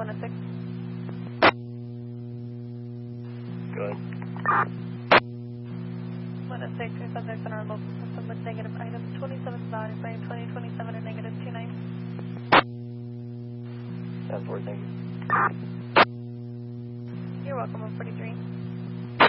106. Good. 106, your subjects in our local system with negative items 27 body frame 2027 and negative 29. 10-4, thank you. You're welcome, 143.